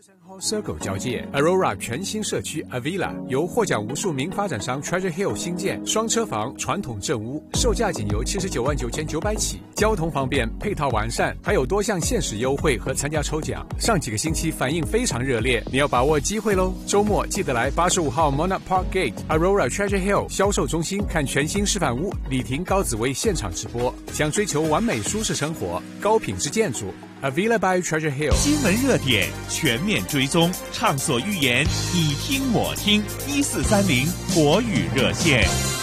Circle 交界 Aurora 全新社区 Avila 由获奖无数名发展商 Treasure Hill 新建，双车房传统正屋，售价仅由79.990起，交通方便，配套完善，还有多项限时优惠和参加抽奖。上几个星期反应非常热烈，你要把握机会喽！周末记得来85号 Monarch Park Gate Aurora Treasure Hill 销售中心看全新示范屋，李婷、高紫薇现场直播。想追求完美舒适生活，高品质建筑。Avila by Treasure Hill 新闻热点全面追踪，畅所欲言，你听我听，1430国语热线。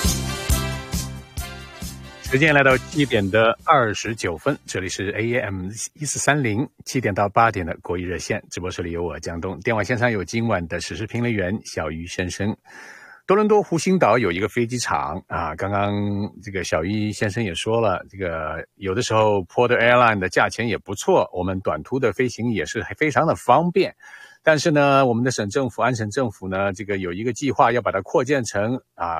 时间来到7点的29分，这里是 AM 1430 7点到8点的国语热线直播室里有我江东，电话线上有今晚的时事评论员小鱼先生。多伦多湖心岛有一个飞机场啊，刚刚这个小鱼先生也说了，这个有的时候 Porter Airline 的价钱也不错，我们短途的飞行也是非常的方便。但是呢，我们的省政府安省政府呢，这个有一个计划要把它扩建成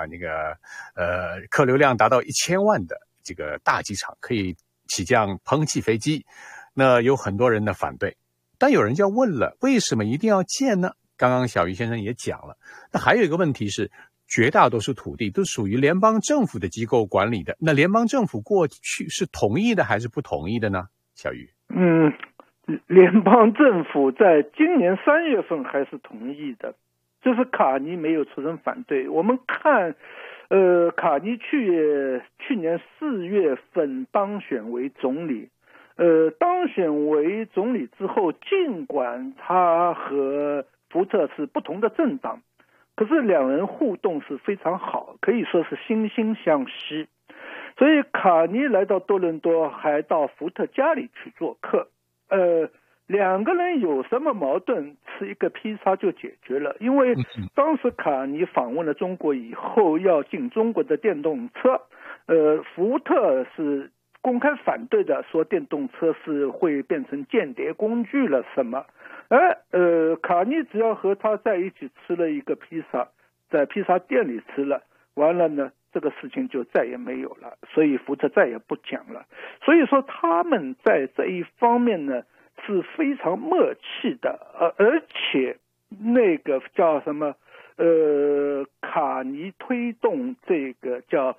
客流量达到1000万的这个大机场，可以起降喷气飞机。那有很多人的反对，但有人就要问了，为什么一定要建呢？刚刚小鱼先生也讲了，那还有一个问题是，绝大多数土地都属于联邦政府的机构管理的，那联邦政府过去是同意的还是不同意的呢？小鱼。 联邦政府在今年3月份还是同意的，就是卡尼没有出声反对。我们看卡尼去年4月份当选为总理，当选为总理之后，尽管他和福特是不同的政党，可是两人互动是非常好，可以说是惺惺相惜。所以卡尼来到多伦多，还到福特家里去做客。两个人有什么矛盾，吃一个披萨就解决了。因为当时卡尼访问了中国以后，要进中国的电动车，福特是公开反对的，说电动车是会变成间谍工具了什么。卡尼只要和他在一起吃了一个披萨，在披萨店里吃了，完了呢，这个事情就再也没有了，所以福特再也不讲了。所以说他们在这一方面呢是非常默契的，而且那个叫什么卡尼推动这个叫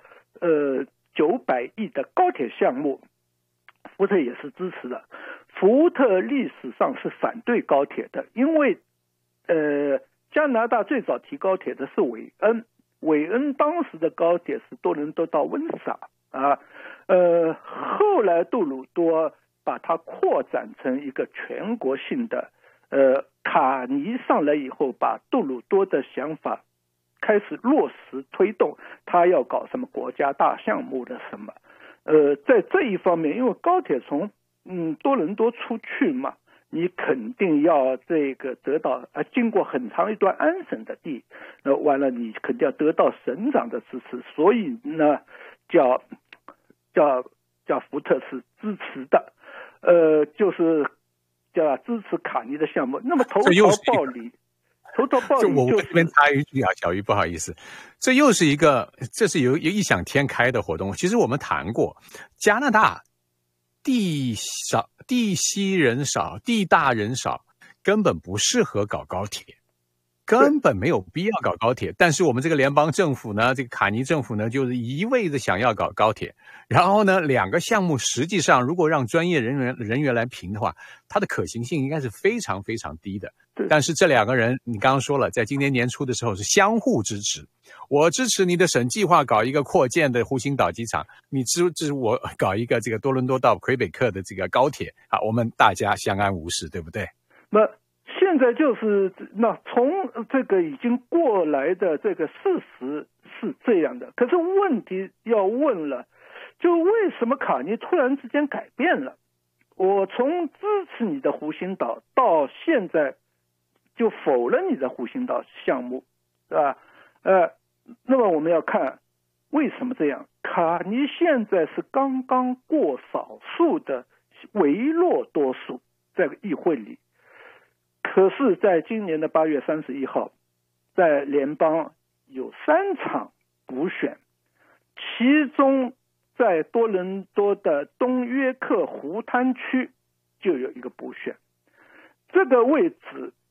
900亿的高铁项目，福特也是支持的。福特历史上是反对高铁的，因为加拿大最早提高铁的是韦恩当时的高铁是多伦多到温莎啊，后来杜鲁多把它扩展成一个全国性的，卡尼上来以后，把杜鲁多的想法开始落实推动，他要搞什么国家大项目的什么，在这一方面，因为高铁从多伦多出去嘛，你肯定要这个得到经过很长一段安省的地，完了你肯定要得到省长的支持，所以呢叫福特是支持的，就是叫支持卡尼的项目。那么头条暴力就我这边插一句啊，小鱼不好意思，这是有异想天开的活动。其实我们谈过，加拿大地稀人少，地大人少，根本不适合搞高铁，根本没有必要搞高铁。但是我们这个联邦政府呢，这个卡尼政府呢，就是一味的想要搞高铁。然后呢，两个项目实际上如果让专业人员来评的话，它的可行性应该是非常非常低的。但是这两个人，你刚刚说了，在今年年初的时候是相互支持，我支持你的省计划搞一个扩建的湖心岛机场，你支持我搞一个这个多伦多到魁北克的这个高铁啊，我们大家相安无事，对不对？ 那现在就是从这个已经过来的这个事实是这样的，可是问题要问了，就为什么卡尼突然之间改变了？我从支持你的湖心岛到现在就否认你的湖心岛项目，是吧？那么我们要看为什么这样。卡尼现在是刚刚过少数的微弱多数在议会里，可是在今年的8月31号，在联邦有3场补选，其中在多伦多的东约克湖滩区就有一个补选，这个位置